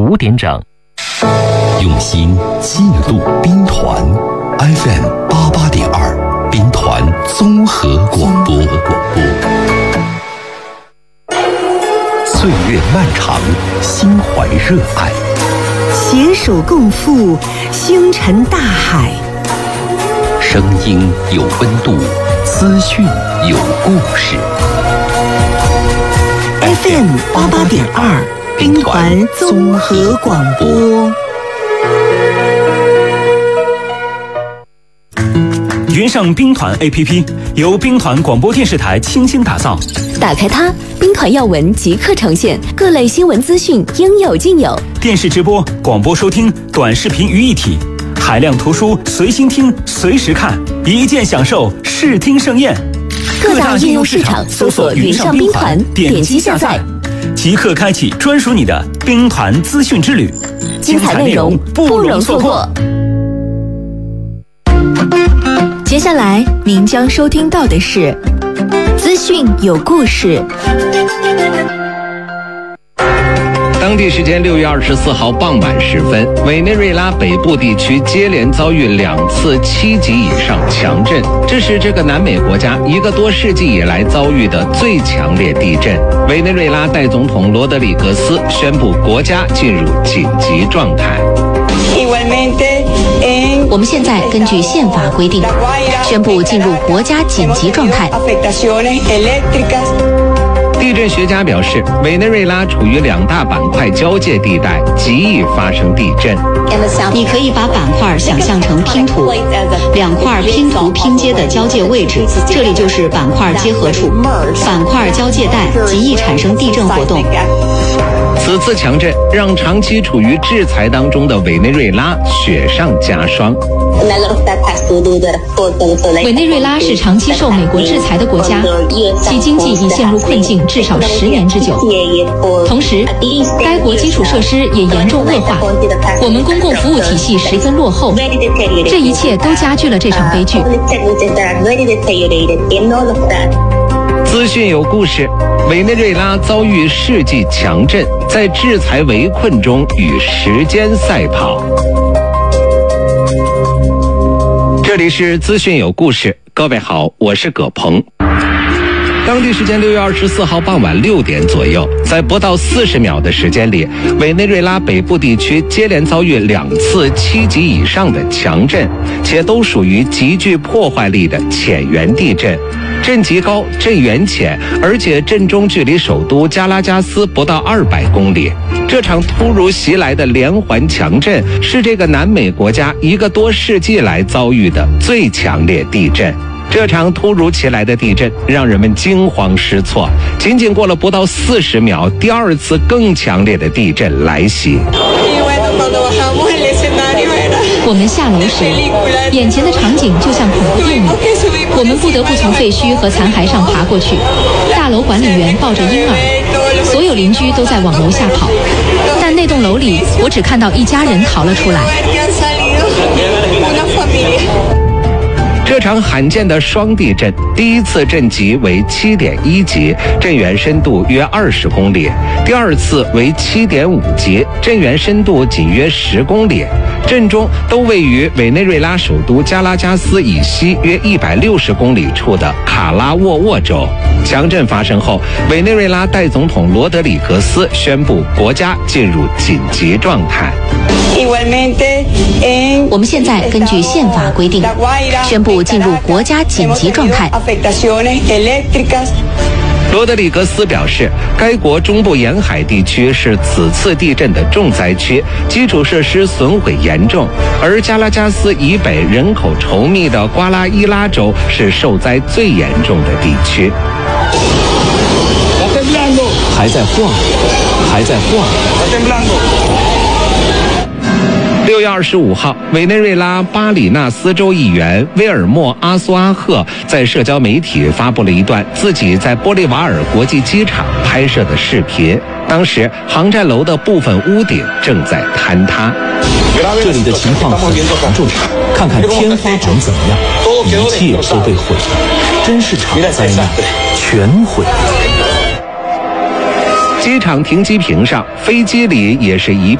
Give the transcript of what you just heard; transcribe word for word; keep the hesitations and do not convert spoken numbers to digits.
五点整。 用心记录兵团 F M 八八点二，兵团综合广播。岁月漫长，心怀热爱， 携手共赴星辰大海。 声音有温度，资讯有故事。 F M 八八点二，兵团综合广播。 云上兵团 A P P 由兵团广播电视台倾心打造， 打开它，兵团要闻即刻呈现，各类新闻资讯应有尽有。 电视直播、广播收听、短视频于一体，海量图书随心听、随时看，一键享受视听盛宴。 各大应用市场搜索云上兵团，点击下载， 即刻开启专属你的兵团资讯之旅， 精彩内容不容错过。接下来您将收听到的是资讯有故事。 当地时间六月二十四号傍晚时分，委内瑞拉北部地区接连遭遇两次七级以上强震，这是这个南美国家一个多世纪以来遭遇的最强烈地震。委内瑞拉代总统罗德里格斯宣布国家进入紧急状态。 我们现在根据宪法规定，宣布进入国家紧急状态。 地震学家表示，委内瑞拉处于两大板块交界地带，极易发生地震。 你可以把板块想象成拼图，两块拼图拼接的交界位置，这里就是板块结合处。板块交界带极易产生地震活动。 此次强震让长期处于制裁当中的委内瑞拉雪上加霜。 委内瑞拉是长期受美国制裁的国家，其经济已陷入困境至少十年之久。同时，该国基础设施也严重恶化，我们公共服务体系十分落后，这一切都加剧了这场悲剧。 资讯有故事，委内瑞拉遭遇世纪强震，在制裁围困中与时间赛跑。这里是资讯有故事，各位好，我是葛鹏。当地时间六月二十四号傍晚六点左右，在不到四十秒的时间里，委内瑞拉北部地区接连遭遇两次七级以上的强震，且都属于极具破坏力的浅源地震。震级高，震源浅，而且震中距离首都加拉加斯不到二百公里。这场突如其来的连环强震是这个南美国家一个多世纪来遭遇的最强烈地震。这场突如其来的地震让人们惊慌失措，仅仅过了不到四十秒，第二次更强烈的地震来袭。 我们下楼时，眼前的场景就像恐怖电影，我们不得不从废墟和残骸上爬过去。大楼管理员抱着婴儿，所有邻居都在往楼下跑，但那栋楼里我只看到一家人逃了出来。 这场罕见的双地震，第一次震级为 七点一 级，震源深度约二十公里；第二次为 七点五 级，震源深度仅约十公里。震中都位于委内瑞拉首都加拉加斯以西约一百六十公里处的卡拉沃沃州。强震发生后，委内瑞拉代总统罗德里格斯宣布国家进入紧急状态。 我们现在根据宪法规定，宣布进入国家紧急状态。 罗德里格斯表示，该国中部沿海地区是此次地震的重灾区，基础设施损毁严重，而加拉加斯以北人口稠密的瓜拉伊拉州是受灾最严重的地区。 还在晃，还在晃。 六月二十五号，委内瑞拉巴里纳斯州议员威尔莫·阿苏阿赫在社交媒体发布了一段自己在玻利瓦尔国际机场拍摄的视频。当时，航站楼的部分屋顶正在坍塌。 这里的情况很严重，看看天花板怎么样，一切都被毁了，真是场灾难，全毁了。 机场停机坪上，飞机里也是一